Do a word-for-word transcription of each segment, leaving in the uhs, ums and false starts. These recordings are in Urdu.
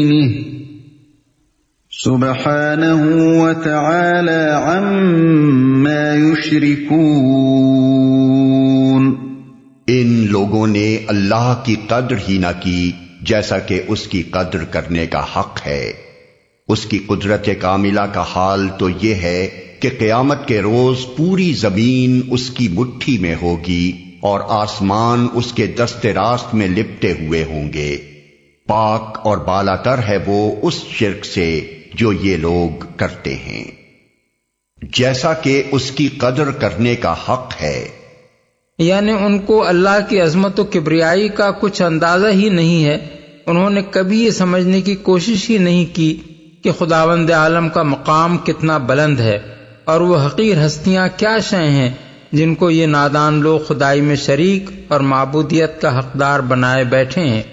سبحانہ وتعالی عما یشرکون۔ ان لوگوں نے اللہ کی قدر ہی نہ کی جیسا کہ اس کی قدر کرنے کا حق ہے۔ اس کی قدرت کاملہ کا حال تو یہ ہے کہ قیامت کے روز پوری زمین اس کی مٹھی میں ہوگی اور آسمان اس کے دست راست میں لپٹے ہوئے ہوں گے۔ پاک اور بالا تر ہے وہ اس شرک سے جو یہ لوگ کرتے ہیں۔ جیسا کہ اس کی قدر کرنے کا حق ہے، یعنی ان کو اللہ کی عظمت و کبریائی کا کچھ اندازہ ہی نہیں ہے۔ انہوں نے کبھی یہ سمجھنے کی کوشش ہی نہیں کی کہ خداوند عالم کا مقام کتنا بلند ہے اور وہ حقیر ہستیاں کیا شے ہیں جن کو یہ نادان لوگ خدائی میں شریک اور معبودیت کا حقدار بنائے بیٹھے ہیں۔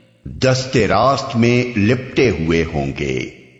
دست راست میں لپٹے ہوئے ہوں گے۔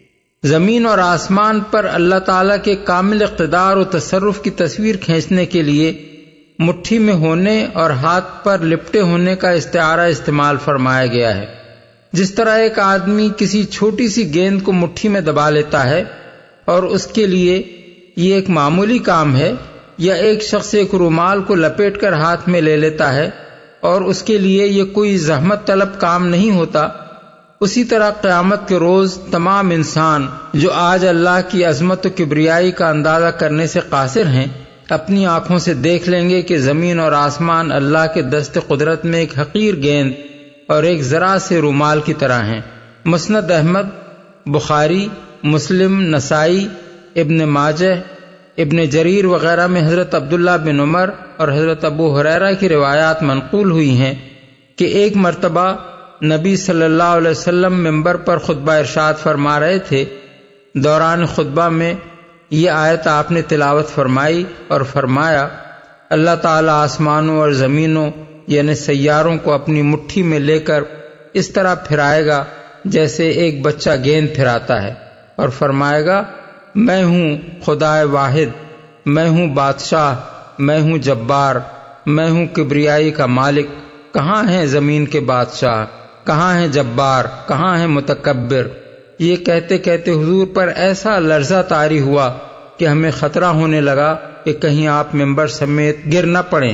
زمین اور آسمان پر اللہ تعالیٰ کے کامل اقتدار و تصرف کی تصویر کھینچنے کے لیے مٹھی میں ہونے اور ہاتھ پر لپٹے ہونے کا استعارہ استعمال فرمایا گیا ہے۔ جس طرح ایک آدمی کسی چھوٹی سی گیند کو مٹھی میں دبا لیتا ہے اور اس کے لیے یہ ایک معمولی کام ہے، یا ایک شخص ایک رومال کو لپیٹ کر ہاتھ میں لے لیتا ہے اور اس کے لیے یہ کوئی زحمت طلب کام نہیں ہوتا، اسی طرح قیامت کے روز تمام انسان جو آج اللہ کی عظمت و کبریائی کا اندازہ کرنے سے قاصر ہیں، اپنی آنکھوں سے دیکھ لیں گے کہ زمین اور آسمان اللہ کے دست قدرت میں ایک حقیر گیند اور ایک ذرا سے رومال کی طرح ہیں۔ مسند احمد، بخاری، مسلم، نسائی، ابن ماجہ، ابن جریر وغیرہ میں حضرت عبداللہ بن عمر اور حضرت ابو ہریرہ کی روایات منقول ہوئی ہیں کہ ایک مرتبہ نبی صلی اللہ علیہ وسلم ممبر پر خطبہ ارشاد فرما رہے تھے۔ دوران خطبہ میں یہ آیت آپ نے تلاوت فرمائی اور فرمایا، اللہ تعالیٰ آسمانوں اور زمینوں یعنی سیاروں کو اپنی مٹھی میں لے کر اس طرح پھرائے گا جیسے ایک بچہ گیند پھراتا ہے، اور فرمائے گا، میں ہوں خدائے واحد، میں ہوں بادشاہ، میں ہوں جبار، میں ہوں کبریائی کا مالک، کہاں ہیں زمین کے بادشاہ، کہاں ہیں جبار، کہاں ہیں متکبر۔ یہ کہتے کہتے حضور پر ایسا لرزہ طاری ہوا کہ ہمیں خطرہ ہونے لگا کہ کہیں آپ ممبر سمیت گر نہ پڑیں۔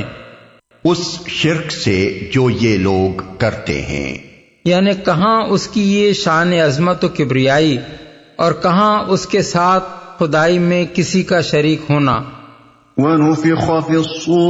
اس شرک سے جو یہ لوگ کرتے ہیں، یعنی کہاں اس کی یہ شان عظمت و کبریائی اور کہاں اس کے ساتھ خدائی میں کسی کا شریک ہونا۔ وَنُفِخَ فِي الصُّورِ